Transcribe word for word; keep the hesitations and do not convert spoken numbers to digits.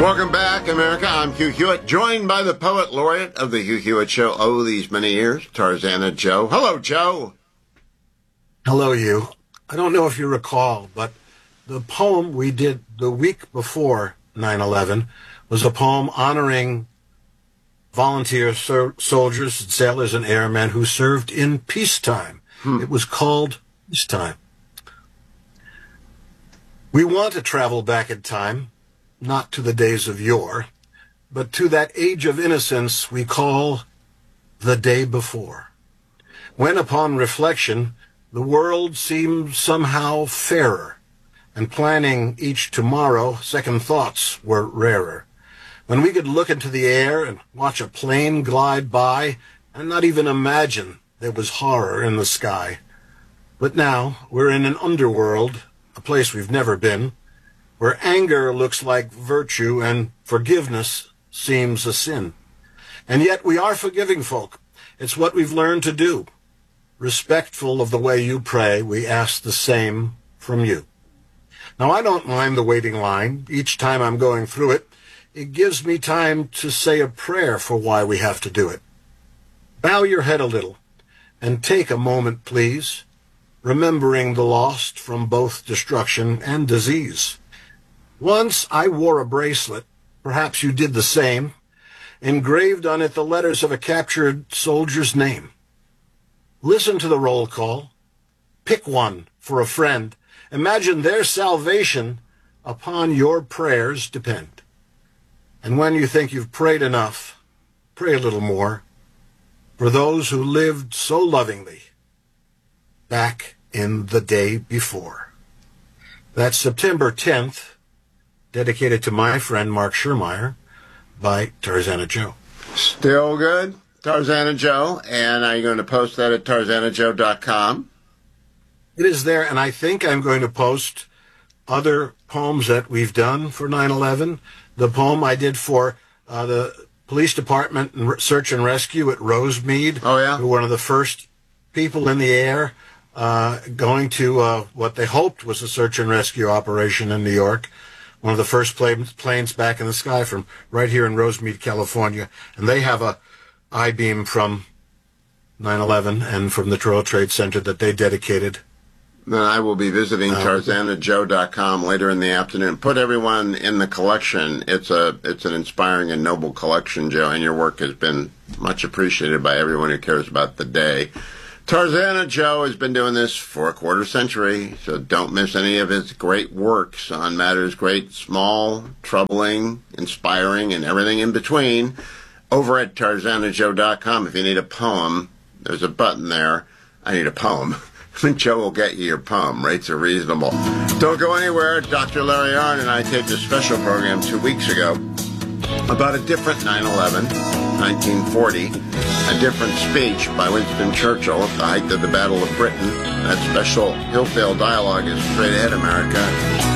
Welcome back, America. I'm Hugh Hewitt, joined by the poet laureate of the Hugh Hewitt Show, oh, these many years, Tarzana Joe. Hello, Joe. Hello, Hugh. I don't know if you recall, but the poem we did the week before nine eleven was a poem honoring volunteer ser- soldiers, sailors, and airmen who served in peacetime. Hmm. It was called Peacetime. We want to travel back in time, not to the days of yore, but to that age of innocence we call the day before, when upon reflection the world seemed somehow fairer, and planning each tomorrow second thoughts were rarer, when we could look into the air and watch a plane glide by and not even imagine there was horror in the sky. But now we're in an underworld, a place we've never been, where anger looks like virtue and forgiveness seems a sin. And yet we are forgiving folk. It's what we've learned to do. Respectful of the way you pray, we ask the same from you. Now, I don't mind the waiting line. Each time I'm going through it, it gives me time to say a prayer for why we have to do it. Bow your head a little and take a moment, please, remembering the lost from both destruction and disease. Once I wore a bracelet, perhaps you did the same, engraved on it the letters of a captured soldier's name. Listen to the roll call. Pick one for a friend. Imagine their salvation upon your prayers depend. And when you think you've prayed enough, pray a little more for those who lived so lovingly back in the day before. That's September tenth. Dedicated to my friend Mark Schirmeyer by Tarzana Joe. Still good, Tarzana Joe. And are you going to post that at tarzana joe dot com? It is there, and I think I'm going to post other poems that we've done for nine eleven. The poem I did for uh, the police department and search and rescue at Rosemead. Oh, yeah? Who were one of the first people in the air uh, going to uh, what they hoped was a search and rescue operation in New York. One of the first planes, planes back in the sky from right here in Rosemead, California. And they have a I-beam from nine eleven and from the World Trade Center that they dedicated. Then I will be visiting um, tarzana joe dot com later in the afternoon. Put everyone in the collection. It's a it's an inspiring and noble collection, Joe, and your work has been much appreciated by everyone who cares about the day. Tarzana Joe has been doing this for a quarter century, so don't miss any of his great works on matters great, small, troubling, inspiring, and everything in between over at tarzana joe dot com. If you need a poem, there's a button there. I need a poem. Joe will get you your poem. Rates are reasonable. Don't go anywhere. Doctor Larry Arnn and I taped a special program two weeks ago about a different nine eleven, nineteen forty, a different speech by Winston Churchill at the height of the Battle of Britain. That special Hillsdale dialogue is straight ahead, America.